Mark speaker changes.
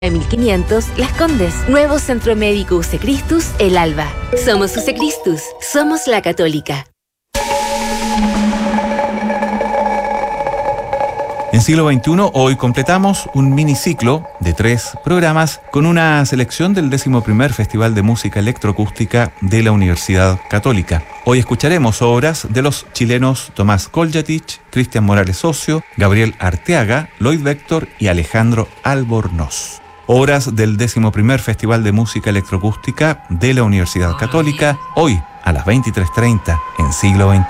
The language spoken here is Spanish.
Speaker 1: 1500 Las Condes. Nuevo Centro Médico UC Christus, El Alba. Somos UC Christus, somos la Católica.
Speaker 2: En siglo XXI, hoy completamos un miniciclo de 3 programas con una selección del 11º Festival de Música Electroacústica de la Universidad Católica. Hoy escucharemos obras de los chilenos Tomás Koljatich, Cristian Morales Ocio, Gabriel Arteaga, Lloyd Vector y Alejandro Albornoz. Obras del 11º Festival de Música Electroacústica de la Universidad Católica, hoy a las 23:30 en siglo XXI.